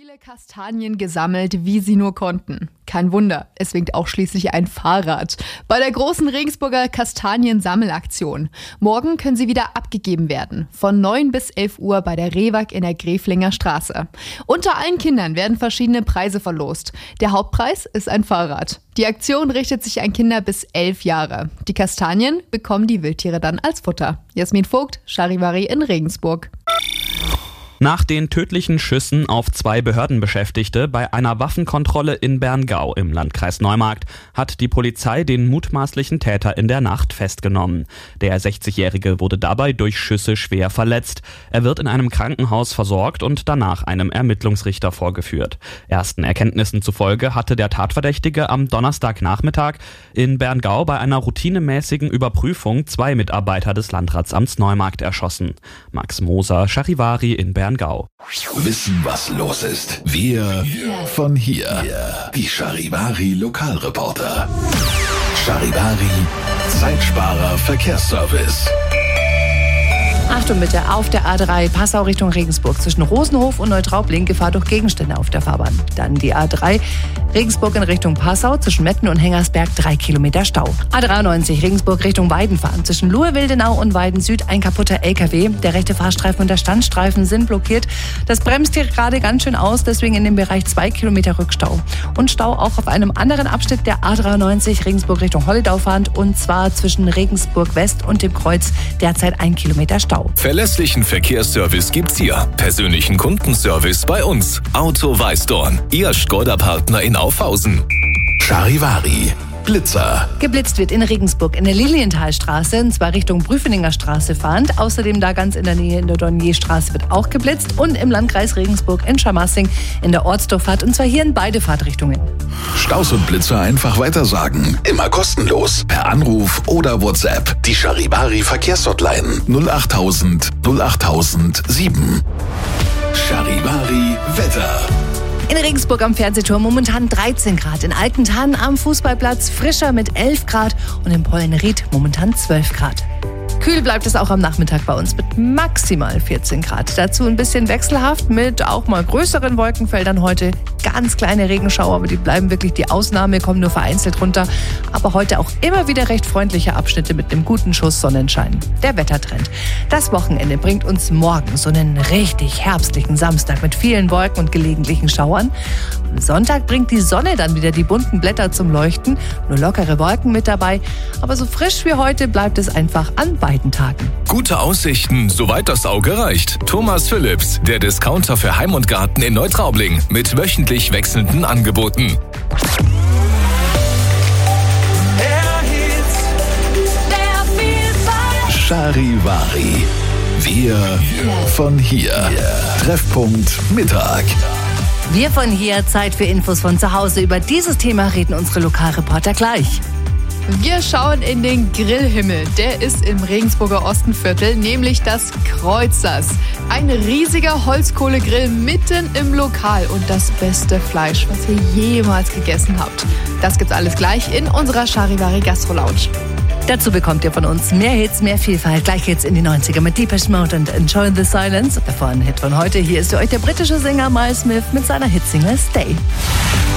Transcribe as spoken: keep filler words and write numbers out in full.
viele Kastanien gesammelt, wie sie nur konnten. Kein Wunder, es winkt auch schließlich ein Fahrrad. Bei der großen Regensburger Kastaniensammelaktion. Morgen können sie wieder abgegeben werden. Von neun bis elf Uhr bei der Rehwag in der Gräflinger Straße. Unter allen Kindern werden verschiedene Preise verlost. Der Hauptpreis ist ein Fahrrad. Die Aktion richtet sich an Kinder bis elf Jahre. Die Kastanien bekommen die Wildtiere dann als Futter. Jasmin Vogt, Charivari in Regensburg. Nach den tödlichen Schüssen auf zwei Behördenbeschäftigte bei einer Waffenkontrolle in Berngau im Landkreis Neumarkt hat die Polizei den mutmaßlichen Täter in der Nacht festgenommen. Der sechzigjährige wurde dabei durch Schüsse schwer verletzt. Er wird in einem Krankenhaus versorgt und danach einem Ermittlungsrichter vorgeführt. Ersten Erkenntnissen zufolge hatte der Tatverdächtige am Donnerstagnachmittag in Berngau bei einer routinemäßigen Überprüfung zwei Mitarbeiter des Landratsamts Neumarkt erschossen. Max Moser, Charivari in Berngau. Wissen, was los ist. Wir von hier. Die Charivari Lokalreporter. Charivari Zeitsparer Verkehrsservice. Achtung bitte, auf der A drei Passau Richtung Regensburg zwischen Rosenhof und Neutraubling Gefahr durch Gegenstände auf der Fahrbahn. Dann die A drei Regensburg in Richtung Passau zwischen Metten und Hengersberg drei Kilometer Stau. A dreiundneunzig Regensburg Richtung Weidenfahren zwischen Luhe-Wildenau und Weiden Süd ein kaputter L K W. Der rechte Fahrstreifen und der Standstreifen sind blockiert. Das bremst hier gerade ganz schön aus, deswegen in dem Bereich zwei Kilometer Rückstau. Und Stau auch auf einem anderen Abschnitt der A dreiundneunzig Regensburg Richtung Holledau fahrend und zwar zwischen Regensburg West und dem Kreuz derzeit ein Kilometer Stau. Verlässlichen Verkehrsservice gibt's hier. Persönlichen Kundenservice bei uns. Auto Weißdorn. Ihr Skoda-Partner in Aufhausen. Charivari Blitzer. Geblitzt wird in Regensburg in der Lilienthalstraße, und zwar Richtung Brüfeninger Straße fahrend. Außerdem da ganz in der Nähe in der Dornierstraße wird auch geblitzt und im Landkreis Regensburg in Scharmassing in der Ortsdorffahrt, und zwar hier in beide Fahrtrichtungen. Staus und Blitzer einfach weitersagen. Immer kostenlos. Per Anruf oder WhatsApp. Die Charivari Verkehrshotline null achttausend null achttausend sieben. Charivari Wetter. In Regensburg am Fernsehturm momentan dreizehn Grad, in Altentan am Fußballplatz frischer mit elf Grad und in Pollenried momentan zwölf Grad. Kühl bleibt es auch am Nachmittag bei uns mit maximal vierzehn Grad. Dazu ein bisschen wechselhaft mit auch mal größeren Wolkenfeldern heute. Ganz kleine Regenschauer, aber die bleiben wirklich die Ausnahme, kommen nur vereinzelt runter. Aber heute auch immer wieder recht freundliche Abschnitte mit einem guten Schuss Sonnenschein. Der Wettertrend. Das Wochenende bringt uns morgen so einen richtig herbstlichen Samstag mit vielen Wolken und gelegentlichen Schauern. Am Sonntag bringt die Sonne dann wieder die bunten Blätter zum Leuchten. Nur lockere Wolken mit dabei. Aber so frisch wie heute bleibt es einfach an beiden Tagen. Gute Aussichten, soweit das Auge reicht. Thomas Phillips, der Discounter für Heim und Garten in Neutraubling. Mit wöchentlich wechselnden Angeboten. Charivari. Wir von hier. Treffpunkt Mittag. Wir von hier, Zeit für Infos von zu Hause. Über dieses Thema reden unsere Lokalreporter gleich. Wir schauen in den Grillhimmel. Der ist im Regensburger Ostenviertel, nämlich das Kreuzers. Ein riesiger Holzkohlegrill mitten im Lokal und das beste Fleisch, was ihr jemals gegessen habt. Das gibt's alles gleich in unserer Charivari Gastro Lounge. Dazu bekommt ihr von uns mehr Hits, mehr Vielfalt. Gleich geht's in die neunziger mit Depeche Mode und Enjoy the Silence. Davor ein Hit von heute. Hier ist für euch der britische Sänger Miles Smith mit seiner Hitsingle Stay.